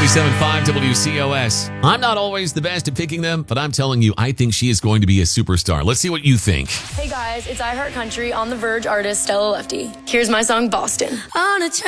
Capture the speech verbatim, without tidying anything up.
ninety-seven point five W C O S. I'm not always the best at picking them, but I'm telling you, I think she is going to be a superstar. Let's see what you think. Hey guys, it's iHeart Country on the Verge artist Stella Lefty. Here's my song, Boston. On a